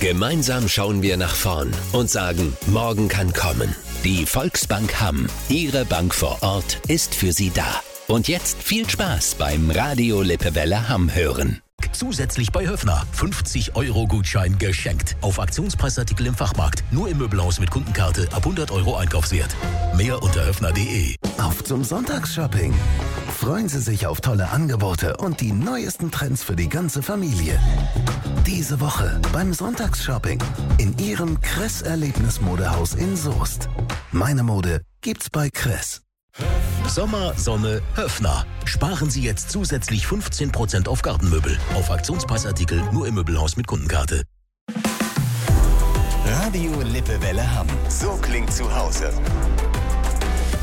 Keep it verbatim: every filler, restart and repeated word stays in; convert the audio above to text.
Gemeinsam schauen wir nach vorn und sagen, morgen kann kommen. Die Volksbank Hamm, Ihre Bank vor Ort, ist für Sie da. Und jetzt viel Spaß beim Radio Lippewelle Hamm hören. Zusätzlich bei Höffner fünfzig Euro Gutschein geschenkt. Auf Aktionspreisartikel im Fachmarkt. Nur im Möbelhaus mit Kundenkarte ab hundert Euro Einkaufswert. Mehr unter höffner punkt de. Auf zum Sonntagsshopping. Freuen Sie sich auf tolle Angebote und die neuesten Trends für die ganze Familie. Diese Woche beim Sonntagsshopping in Ihrem Kress-Erlebnismodehaus in Soest. Meine Mode gibt's bei Kress. Sommer, Sonne, Höffner. Sparen Sie jetzt zusätzlich fünfzehn Prozent auf Gartenmöbel. Auf Aktionspreisartikel nur im Möbelhaus mit Kundenkarte. Radio Lippewelle Hamm. So klingt zu Hause.